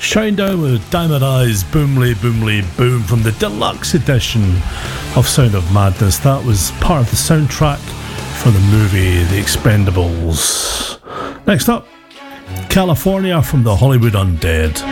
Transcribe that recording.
Shinedown with Diamond Eyes, Boomly Boomly Boom from the deluxe edition of Sound of Madness. That was part of the soundtrack for the movie The Expendables. Next up, California from the Hollywood Undead.